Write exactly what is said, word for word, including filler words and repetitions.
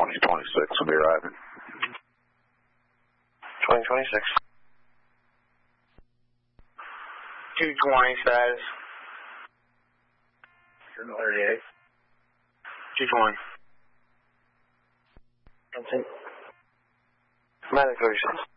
twenty twenty-six will be arriving. twenty twenty-six. two twenty status. thirty-eight. two twenty. That's it. Medic thirty-six.